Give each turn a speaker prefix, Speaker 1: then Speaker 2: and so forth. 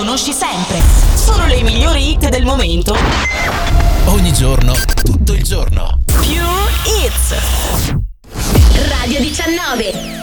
Speaker 1: conosci sempre. Solo le migliori hit del momento.
Speaker 2: Ogni giorno, tutto il giorno.
Speaker 1: Più hits.
Speaker 3: Radio 19.